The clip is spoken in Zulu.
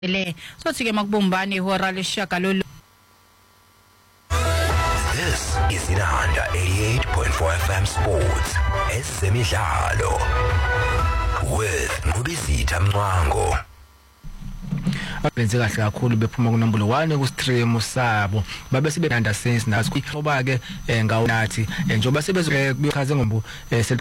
sothi ke makubumbane ihora leshagalolu. This is Inanda 88.4 FM Sports. Ezemidlalo with Nubisita Mncwango. Benze kahle kakhulu bephuma ku number 1 ku stream sabo babe sibe under sense naso ngoba ke ngawunathi njengoba sebezokuchaza ngombu